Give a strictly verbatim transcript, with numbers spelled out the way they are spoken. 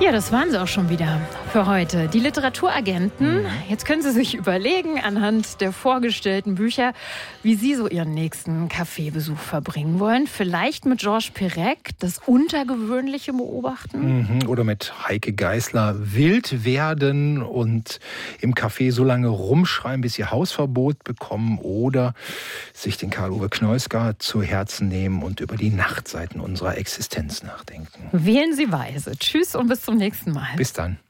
Ja, das waren sie auch schon wieder für heute. Die Literaturagenten. Jetzt können Sie sich überlegen, anhand der vorgestellten Bücher, wie Sie so Ihren nächsten Kaffeebesuch verbringen wollen. Vielleicht mit Georges Perec, das Untergewöhnliche beobachten. Mhm. Oder mit Heike Geisler, wild werden und im Café so lange rumschreien, bis Sie Hausverbot bekommen. Oder sich den Karl-Uwe Kneusgaard zu Herzen nehmen und über die Nachtseiten unserer Existenz nachdenken. Wählen Sie weise. Tschüss und bis zum nächsten Mal. Bis dann.